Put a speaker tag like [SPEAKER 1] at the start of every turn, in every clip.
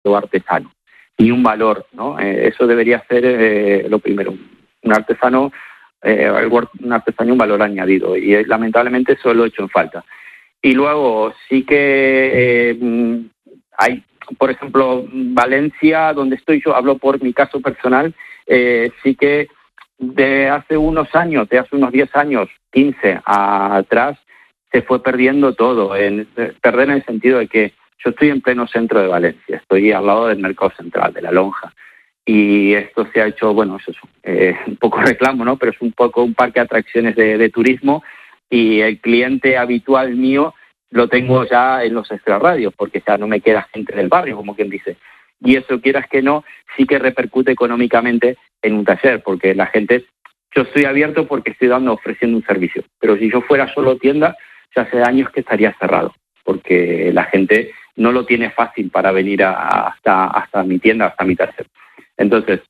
[SPEAKER 1] o artesano, ni un valor, ¿no? Eso debería ser lo primero. Un artesano, un artesanía un valor añadido, y lamentablemente eso lo he hecho en falta. Y luego sí que hay, por ejemplo, Valencia, donde estoy yo, hablo por mi caso personal, sí que de hace unos años, de hace unos 10 años, 15 atrás, se fue perdiendo todo. Perder en el sentido de que yo estoy en pleno centro de Valencia, estoy al lado del mercado central, de la Lonja. Y esto se ha hecho, bueno, eso es un poco reclamo, ¿no? Pero es un poco un parque de atracciones de turismo, y el cliente habitual mío lo tengo ya en los extrarradios, porque ya no me queda gente del barrio, como quien dice. Y eso, quieras que no, sí que repercute económicamente en un taller, porque la gente, yo estoy abierto porque estoy ofreciendo un servicio, pero si yo fuera solo tienda, ya hace años que estaría cerrado, porque la gente no lo tiene fácil para venir hasta mi tienda, hasta mi taller. Entonces,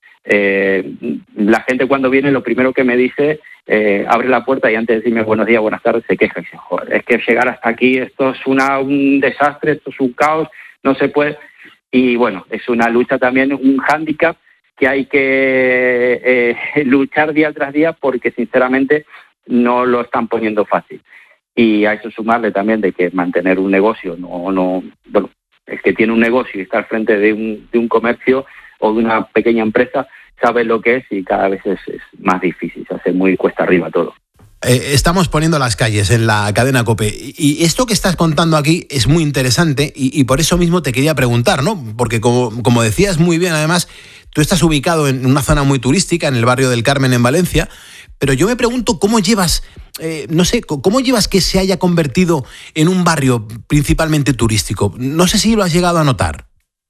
[SPEAKER 1] la gente cuando viene, lo primero que me dice, abre la puerta y antes de decirme buenos días, buenas tardes, se queja y dice, joder, es que llegar hasta aquí, esto es un desastre, esto es un caos, no se puede. Y bueno, es una lucha también, un hándicap que hay que luchar día tras día, porque sinceramente no lo están poniendo fácil. Y a eso sumarle también de que mantener un negocio, bueno, el que tiene un negocio y está al frente de un comercio o de una pequeña empresa, sabe lo que es, y cada vez es más difícil, se hace muy cuesta arriba todo.
[SPEAKER 2] Estamos poniendo las calles en la cadena COPE, y esto que estás contando aquí es muy interesante, y por eso mismo te quería preguntar, ¿no? Porque como decías muy bien, además, tú estás ubicado en una zona muy turística, en el barrio del Carmen, en Valencia, pero yo me pregunto cómo llevas, cómo llevas que se haya convertido en un barrio principalmente turístico. No sé si lo has llegado a notar.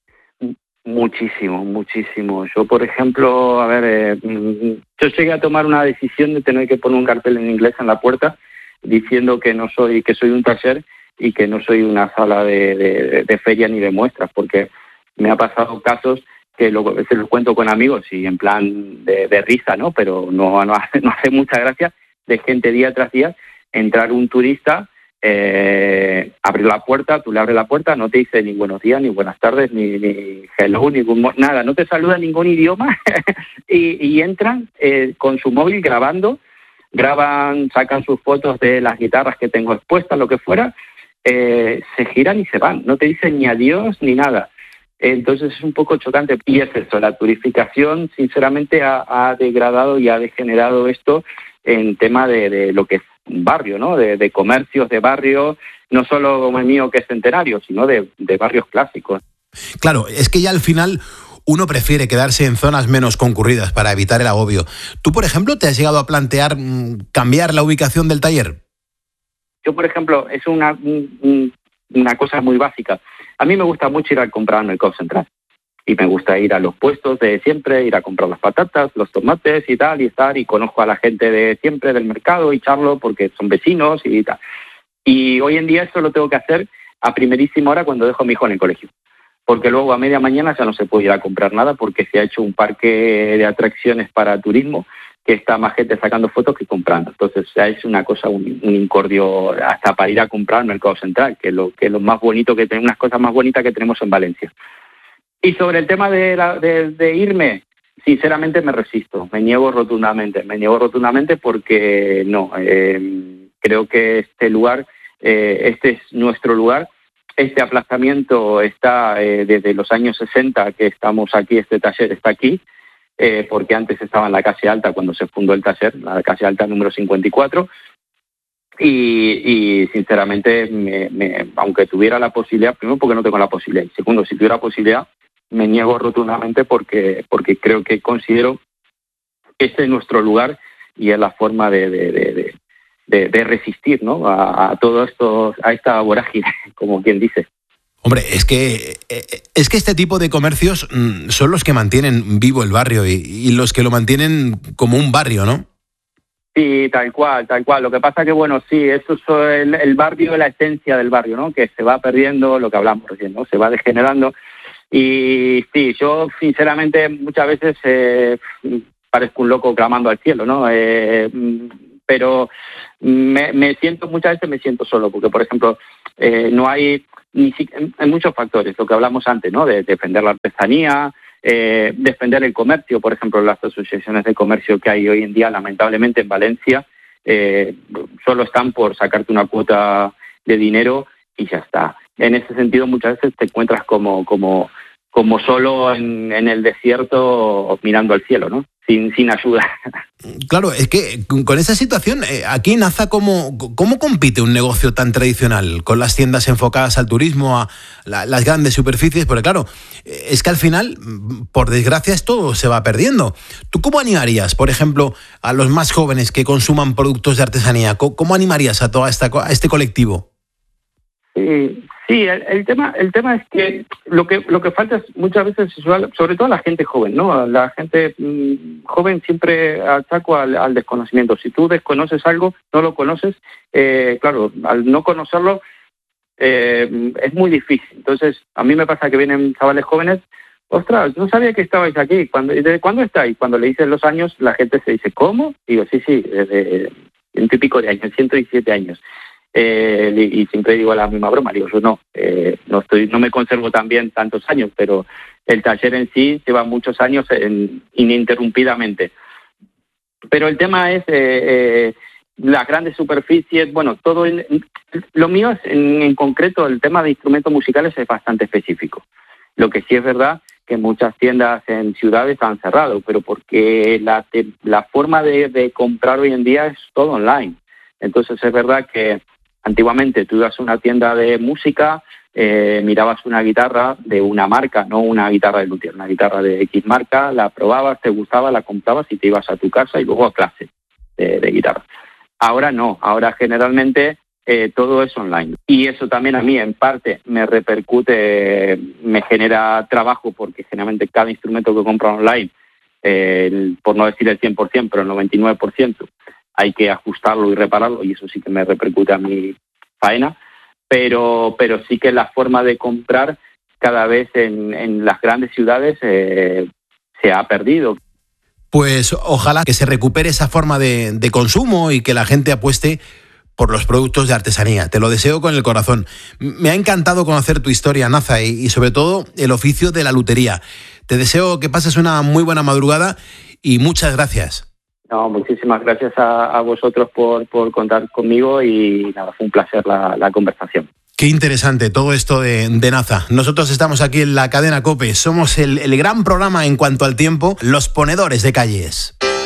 [SPEAKER 1] Muchísimo, muchísimo. Yo, por ejemplo, yo llegué a tomar una decisión de tener que poner un cartel en inglés en la puerta diciendo que soy un taller y que no soy una sala de feria ni de muestras, porque me ha pasado casos que se los cuento con amigos y en plan de risa, ¿no? Pero no hace mucha gracia, de gente día tras día, entrar un turista, abrir la puerta, tú le abres la puerta, no te dice ni buenos días, ni buenas tardes, ni hello, nada, no te saluda en ningún idioma y entran con su móvil graban, sacan sus fotos de las guitarras que tengo expuestas, lo que fuera, se giran y se van, no te dicen ni adiós ni nada. Entonces es un poco chocante, y es eso, la turificación sinceramente ha degradado y ha degenerado esto en tema de lo que es un barrio, ¿no? De comercios de barrio, no solo como el mío que es centenario, sino de barrios clásicos.
[SPEAKER 2] Claro, es que ya al final uno prefiere quedarse en zonas menos concurridas para evitar el agobio. ¿Tú, por ejemplo, te has llegado a plantear cambiar la ubicación del taller?
[SPEAKER 1] Yo, por ejemplo, es una cosa muy básica. A mí me gusta mucho ir a comprar al mercado central. Y me gusta ir a los puestos de siempre, ir a comprar las patatas, los tomates y tal, y conozco a la gente de siempre del mercado y charlo porque son vecinos y tal. Y hoy en día eso lo tengo que hacer a primerísima hora cuando dejo a mi hijo en el colegio. Porque luego a media mañana ya no se puede ir a comprar nada, porque se ha hecho un parque de atracciones para turismo que está más gente sacando fotos que comprando. Entonces ya es una cosa, un incordio hasta para ir a comprar al mercado central, que es lo más bonito que tenemos, unas cosas más bonitas que tenemos en Valencia. Y sobre el tema de irme, sinceramente me resisto, me niego rotundamente porque no, creo que este lugar, este es nuestro lugar, este aplazamiento está desde los años 60 que estamos aquí, este taller está aquí, porque antes estaba en la calle Alta cuando se fundó el taller, la calle Alta número 54, y sinceramente, aunque tuviera la posibilidad, primero porque no tengo la posibilidad, y segundo, si tuviera la posibilidad, me niego rotundamente porque creo que considero que este es nuestro lugar y es la forma de resistir, ¿no? a todo esto, a esta vorágine, como quien dice.
[SPEAKER 2] Hombre, es que este tipo de comercios son los que mantienen vivo el barrio y los que lo mantienen como un barrio, ¿no?
[SPEAKER 1] Sí, tal cual. Lo que pasa que, bueno, sí, eso es el barrio, la esencia del barrio, ¿no? Que se va perdiendo, lo que hablamos recién, ¿no? Se va degenerando. Y sí, yo sinceramente muchas veces parezco un loco clamando al cielo, ¿no? pero muchas veces me siento solo, porque, por ejemplo, no hay hay muchos factores, lo que hablamos antes, ¿no? De defender la artesanía, defender el comercio, por ejemplo, las asociaciones de comercio que hay hoy en día, lamentablemente en Valencia, solo están por sacarte una cuota de dinero y ya está. En ese sentido, muchas veces te encuentras como solo en el desierto mirando al cielo, ¿no? Sin ayuda.
[SPEAKER 2] Claro, es que con esa situación, aquí en Aza, ¿cómo compite un negocio tan tradicional con las tiendas enfocadas al turismo, a las grandes superficies? Porque claro, es que al final, por desgracia, esto se va perdiendo. ¿Tú cómo animarías, por ejemplo, a los más jóvenes que consuman productos de artesanía? ¿Cómo animarías a a este colectivo?
[SPEAKER 1] Sí, el tema es que lo que falta es muchas veces, sobre todo a la gente joven, ¿no? La gente joven siempre achaco al desconocimiento. Si tú desconoces algo, no lo conoces, claro, al no conocerlo es muy difícil. Entonces, a mí me pasa que vienen chavales jóvenes, ostras, no sabía que estabais aquí. ¿Desde cuándo estáis? Cuando le dices los años, la gente se dice, ¿cómo? Digo, sí, desde 100 y pico de años, 117 años. Y siempre digo la misma broma, digo, yo no me conservo tan bien tantos años, pero el taller en sí lleva muchos años ininterrumpidamente. Pero el tema es las grandes superficies, bueno, todo lo mío es en concreto, el tema de instrumentos musicales es bastante específico. Lo que sí es verdad que muchas tiendas en ciudades han cerrado, pero porque la forma de comprar hoy en día es todo online. Entonces es verdad que antiguamente tú ibas a una tienda de música, mirabas una guitarra de una marca, no una guitarra de luthier, una guitarra de X marca, la probabas, te gustaba, la comprabas y te ibas a tu casa y luego a clase de guitarra. Ahora no, ahora generalmente todo es online. Y eso también a mí en parte me repercute, me genera trabajo porque generalmente cada instrumento que compro online, por no decir el 100%, pero el 99%, hay que ajustarlo y repararlo y eso sí que me repercute a mi faena, pero sí que la forma de comprar cada vez en las grandes ciudades se ha perdido.
[SPEAKER 2] Pues ojalá que se recupere esa forma de consumo y que la gente apueste por los productos de artesanía. Te lo deseo con el corazón. Me ha encantado conocer tu historia, Naza, y sobre todo el oficio de la lutería. Te deseo que pases una muy buena madrugada y muchas gracias.
[SPEAKER 1] No, muchísimas gracias a vosotros por contar conmigo y nada, fue un placer la conversación.
[SPEAKER 2] Qué interesante todo esto de Naza. Nosotros estamos aquí en la cadena COPE, somos el gran programa en cuanto al tiempo, los ponedores de calles.